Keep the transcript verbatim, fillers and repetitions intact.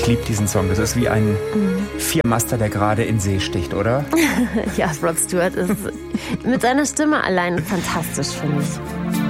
Ich liebe diesen Song. Das ist wie ein mhm. Viermaster, der gerade in See sticht, oder? Ja, Rod Stewart ist mit seiner Stimme allein fantastisch, finde ich.